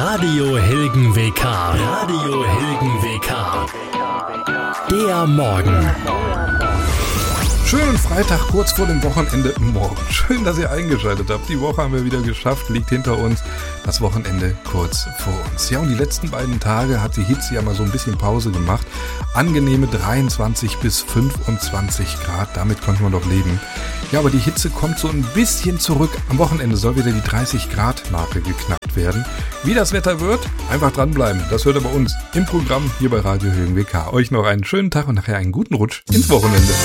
Radio Hilgen WK. Radio Hilgen WK. Der Morgen. Schönen Freitag, kurz vor dem Wochenende morgen. Schön, dass ihr eingeschaltet habt. Die Woche haben wir wieder geschafft, liegt hinter uns. Das Wochenende kurz vor uns. Ja, und die letzten beiden Tage hat die Hitze ja mal so ein bisschen Pause gemacht. Angenehme 23 bis 25 Grad, damit konnte man doch leben. Ja, aber die Hitze kommt so ein bisschen zurück. Am Wochenende soll wieder die 30 Grad Marke geknackt werden. Wie das Wetter wird, einfach dranbleiben. Das hört ihr bei uns im Programm hier bei Radio Hilgen WK. Euch noch einen schönen Tag und nachher einen guten Rutsch ins Wochenende.